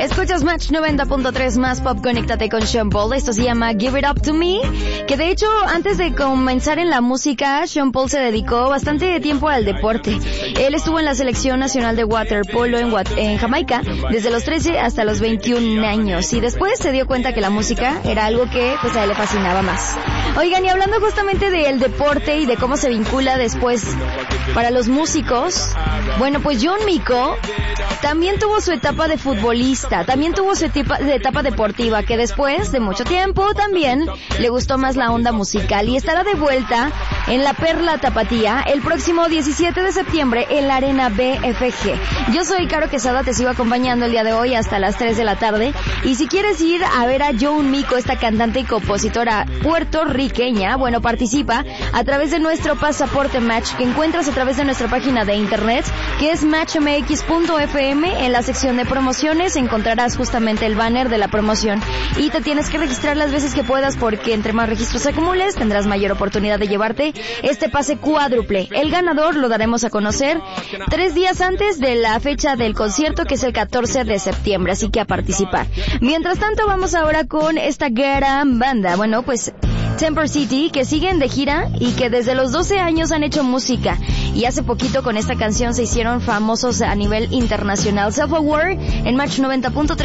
Escuchas Match 90.3 más pop, conéctate con Sean Paul. Esto se llama Give It Up To Me, que de hecho antes de comenzar en la música, Sean Paul se dedicó bastante tiempo al deporte. Él estuvo en la selección nacional de waterpolo en Jamaica desde los 13 hasta los 21 años y después se dio cuenta que la música era algo que pues a él le fascinaba más. Oigan, y hablando justamente del deporte y de cómo se vincula después para los músicos, bueno, pues John Mico también tuvo su etapa de futbolista, también tuvo su etapa deportiva, que después de mucho tiempo también le gustó más la onda musical y estará de vuelta en la Perla Tapatía el próximo 17 de septiembre en la Arena BFG. Yo soy Caro Quesada, te sigo acompañando el día de hoy hasta las 3 de la tarde y si quieres ir a ver a John Mico, esta cantante y compositora puertorriqueña, bueno, participa a través de nuestro pasaporte Match que encuentras a través de nuestra página de internet que es matchmx.fm. En la sección de promociones encontrarás justamente el banner de la promoción y te tienes que registrar las veces que puedas porque entre más registros acumules tendrás mayor oportunidad de llevarte este pase cuádruple. El ganador lo daremos a conocer 3 días antes de la fecha del concierto que es el 14 de septiembre, así que a participar. Mientras tanto vamos ahora con esta gran banda, bueno pues Temper City, que siguen de gira y que desde los 12 años han hecho música y hace poquito con esta canción se hicieron famosos a nivel internacional. Self-Aware en Match 90.3.